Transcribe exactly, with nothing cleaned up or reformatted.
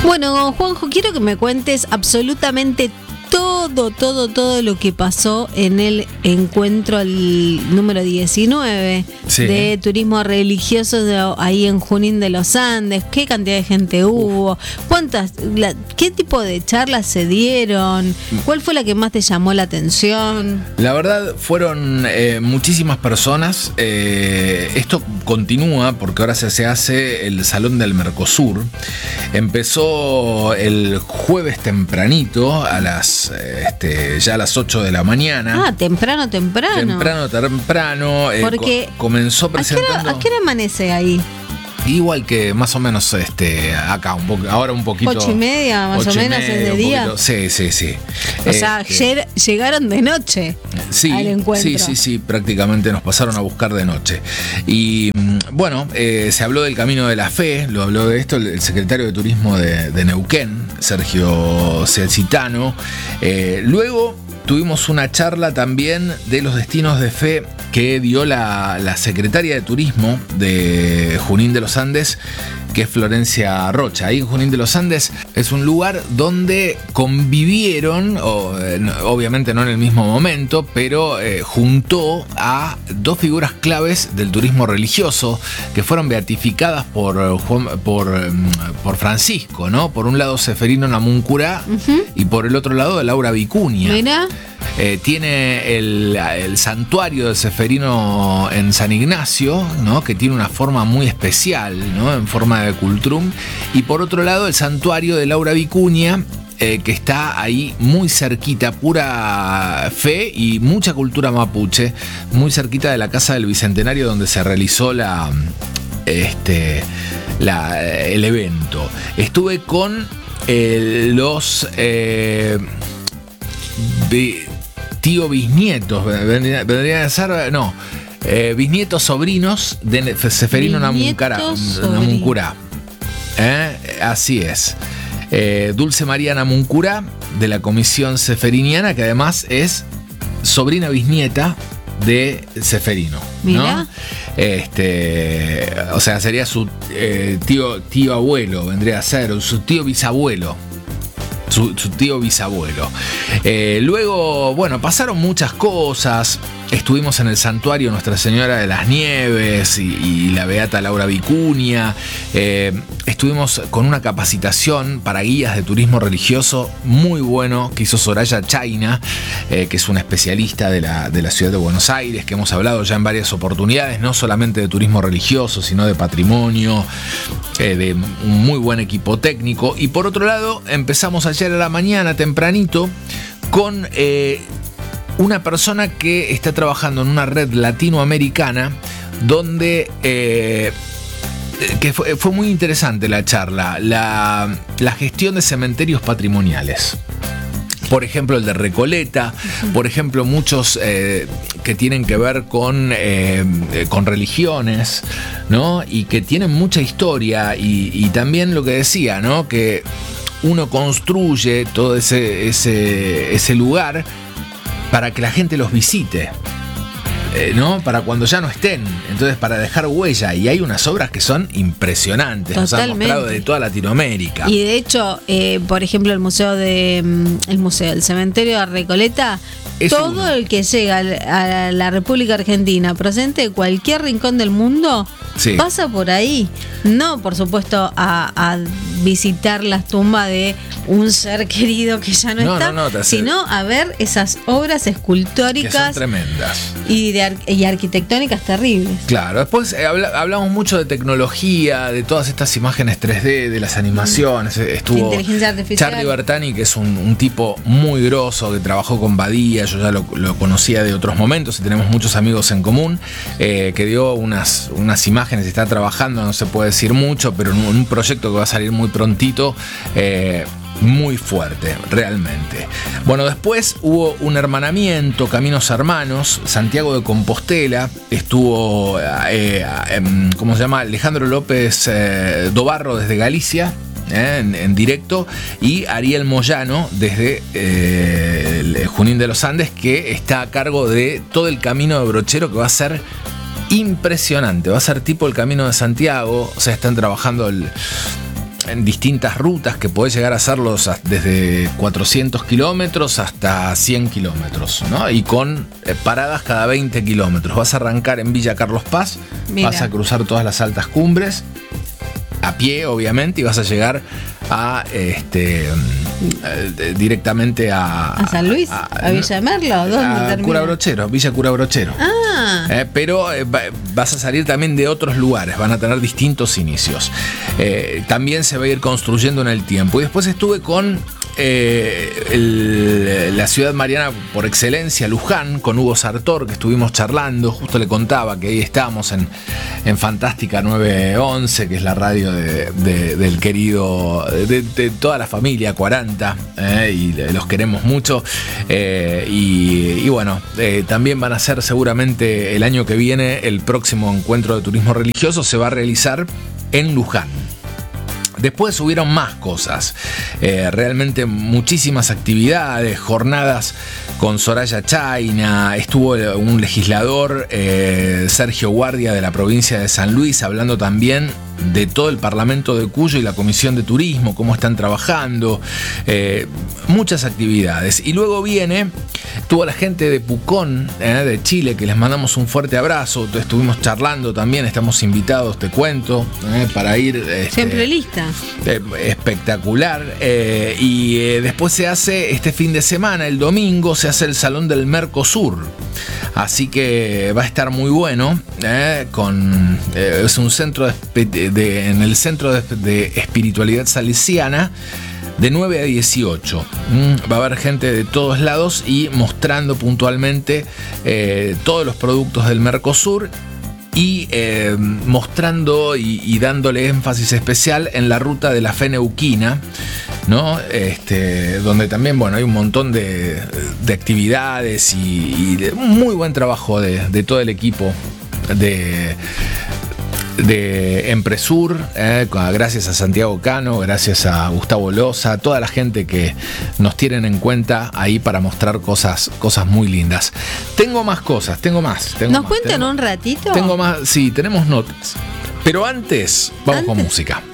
Bueno, Juanjo, quiero que me cuentes absolutamente todo, todo, todo lo que pasó en el encuentro el número diecinueve sí. de turismo religioso de, ahí en Junín de los Andes. ¿Qué cantidad de gente hubo? ¿Cuántas? La, ¿Qué tipo de charlas se dieron? ¿Cuál fue la que más te llamó la atención? La verdad fueron eh, muchísimas personas. Eh, esto continúa porque ahora se, se hace el Salón del Mercosur. Empezó el jueves tempranito a las Este, ya a las ocho de la mañana. Ah, temprano, temprano. Temprano, temprano. Eh, Porque co- comenzó presentando. ¿A qué hora, a qué hora amanece ahí? Igual que más o menos este acá, un poco, ahora un poquito. Ocho y media, más o menos, media, es de día. Poquito, sí, sí, sí. O eh, sea, ayer eh, llegaron de noche sí, al encuentro. Sí, sí, sí, prácticamente nos pasaron a buscar de noche. Y bueno, eh, se habló del Camino de la Fe, lo habló de esto el, el secretario de Turismo de, de Neuquén, Sergio Celcitano. Eh, luego tuvimos una charla también de los destinos de fe que dio la, la secretaria de Turismo de Junín de los Andes, que es Florencia Rocha. Ahí en Junín de los Andes es un lugar donde convivieron, o, eh, obviamente no en el mismo momento, pero eh, juntó a dos figuras claves del turismo religioso que fueron beatificadas por, Juan, por, por Francisco, ¿no? Por un lado Seferino Namuncurá uh-huh. y por el otro lado Laura Vicuña. Mira. Eh, tiene el, el santuario de Seferino en San Ignacio, ¿no? Que tiene una forma muy especial, ¿no? En forma de cultrum. Y por otro lado el santuario de Laura Vicuña, eh, que está ahí muy cerquita, pura fe y mucha cultura mapuche, muy cerquita de la Casa del Bicentenario donde se realizó la, este, la, el evento. Estuve con eh, los... Eh, de, tío bisnietos, vendría, vendría a ser, no, eh, bisnietos sobrinos de Seferino Namuncurá. ¿Eh? Así es. Eh, Dulce María Namuncurá, de la Comisión Seferiniana, que además es sobrina bisnieta de Seferino, ¿no? Este, o sea, sería su eh, tío, tío abuelo, vendría a ser, su tío bisabuelo. Su, su tío bisabuelo. Eh, luego, bueno, pasaron muchas cosas. Estuvimos en el santuario Nuestra Señora de las Nieves y, y la beata Laura Vicuña. Eh, estuvimos con una capacitación para guías de turismo religioso muy bueno que hizo Soraya Chaina, eh, que es una especialista de la, de la ciudad de Buenos Aires, que hemos hablado ya en varias oportunidades, no solamente de turismo religioso, sino de patrimonio, eh, de un muy buen equipo técnico. Y por otro lado, empezamos ayer a la mañana tempranito con... Eh, una persona que está trabajando en una red latinoamericana donde eh, que fue, fue muy interesante la charla, la, la gestión de cementerios patrimoniales. Por ejemplo, el de Recoleta, uh-huh. por ejemplo, muchos eh, que tienen que ver con, eh, con religiones, ¿no? Y que tienen mucha historia y, y también lo que decía, ¿no? Que uno construye todo ese, ese, ese lugar para que la gente los visite, eh, ¿no? Para cuando ya no estén, entonces para dejar huella. Y hay unas obras que son impresionantes, nos han mostrado de toda Latinoamérica. Y de hecho, eh, por ejemplo, el museo de el museo, el cementerio de Recoleta, es todo uno. El que llega a la República Argentina, procedente de cualquier rincón del mundo, sí. pasa por ahí. No, por supuesto, a, a visitar las tumbas de un ser querido que ya no, no está, no, no, sino a ver esas obras escultóricas. Que son tremendas. Y, de, y arquitectónicas terribles. Claro, después eh, habla, hablamos mucho de tecnología, de todas estas imágenes tres D, de las animaciones. Mm. Estuvo inteligencia artificial. Charlie Bertani, que es un, un tipo muy grosso, que trabajó con Badía, yo ya lo, lo conocía de otros momentos y tenemos muchos amigos en común, eh, que dio unas, unas imágenes, está trabajando, no se puede decir mucho, pero en un, un proyecto que va a salir muy prontito, eh, muy fuerte, realmente. Bueno, después hubo un hermanamiento, Caminos Hermanos, Santiago de Compostela, estuvo, eh, eh, ¿cómo se llama? Alejandro López eh, Dobarro desde Galicia, eh, en, en directo, y Ariel Moyano desde eh, el Junín de los Andes, que está a cargo de todo el camino de Brochero, que va a ser impresionante, va a ser tipo el Camino de Santiago, o sea, están trabajando el... en distintas rutas que podés llegar a hacerlos desde cuatrocientos kilómetros hasta cien kilómetros, ¿no? Y con eh, paradas cada veinte kilómetros. Vas a arrancar en Villa Carlos Paz, Mira. vas a cruzar todas las altas cumbres, a pie obviamente, y vas a llegar a este eh, directamente a, a San Luis, a, a, a Villa Merlo, ¿dónde a termina? Cura Brochero, Villa Cura Brochero. Ah. Eh, pero eh, va, vas a salir también de otros lugares, van a tener distintos inicios. Eh, también se va a ir construyendo en el tiempo. Y después estuve con eh, el, la ciudad mariana por excelencia, Luján, con Hugo Sartor, que estuvimos charlando. Justo le contaba que ahí estamos en, en Fantástica nueve once, que es la radio de, de, del querido, de, de toda la familia cuarenta, eh, y los queremos mucho. Eh, y, y bueno, eh, también van a ser seguramente el año que viene el próximo encuentro de turismo religioso, se va a realizar en Luján. Después hubieron más cosas, eh, realmente muchísimas actividades, jornadas con Soraya Chaina, estuvo un legislador, eh, Sergio Guardia, de la provincia de San Luis, hablando también de todo el Parlamento de Cuyo y la Comisión de Turismo, cómo están trabajando, eh, muchas actividades. Y luego viene, tuvo la gente de Pucón, eh, de Chile, que les mandamos un fuerte abrazo, estuvimos charlando también, estamos invitados, te cuento, eh, para ir. Este, Siempre lista. Eh, espectacular. Eh, y eh, después se hace este fin de semana, el domingo, se hace el Salón del Mercosur. Así que va a estar muy bueno. Eh, con, eh, es un centro de, de, en el Centro de, de Espiritualidad Salesiana, de nueve a dieciocho. Mm, va a haber gente de todos lados y mostrando puntualmente eh, todos los productos del Mercosur. Y eh, mostrando y, y dándole énfasis especial en la ruta de la fe neuquina, ¿no? Este, donde también, bueno, hay un montón de, de actividades y, y de un muy buen trabajo de, de todo el equipo de, de Empresur, eh, gracias a Santiago Cano, gracias a Gustavo Loza, toda la gente que nos tienen en cuenta ahí para mostrar cosas, cosas muy lindas. Tengo más cosas, tengo más. Tengo ¿Nos más, cuentan tengo, un ratito? Tengo más, sí, tenemos notas. Pero antes, vamos antes. con música.